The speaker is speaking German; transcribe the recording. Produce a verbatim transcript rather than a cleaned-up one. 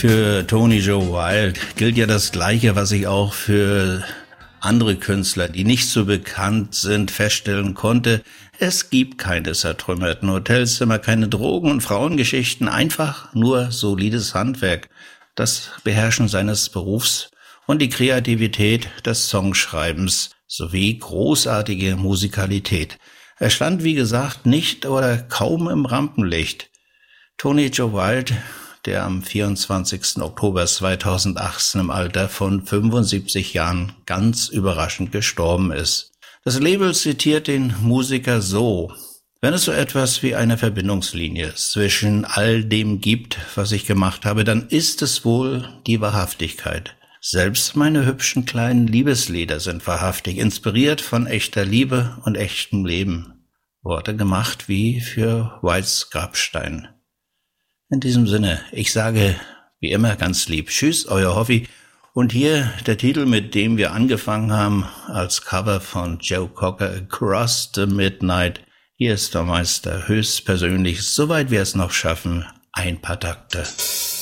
Für Tony Joe Wilde gilt ja das Gleiche, was ich auch für andere Künstler, die nicht so bekannt sind, feststellen konnte. Es gibt keine zertrümmerten Hotelzimmer, keine Drogen- und Frauengeschichten, einfach nur solides Handwerk, das Beherrschen seines Berufs und die Kreativität des Songschreibens sowie großartige Musikalität. Er stand, wie gesagt, nicht oder kaum im Rampenlicht. Tony Joe Wilde, der am vierundzwanzigsten Oktober zweitausendachtzehn im Alter von fünfundsiebzig Jahren ganz überraschend gestorben ist. Das Label zitiert den Musiker so: Wenn es so etwas wie eine Verbindungslinie zwischen all dem gibt, was ich gemacht habe, dann ist es wohl die Wahrhaftigkeit. Selbst meine hübschen kleinen Liebeslieder sind wahrhaftig, inspiriert von echter Liebe und echtem Leben. Worte gemacht wie für Wildes Grabstein. In diesem Sinne, ich sage wie immer ganz lieb Tschüss, euer Hoffi. Und hier der Titel, mit dem wir angefangen haben, als Cover von Joe Cocker, Across the Midnight. Hier ist der Meister höchstpersönlich, soweit wir es noch schaffen, ein paar Takte.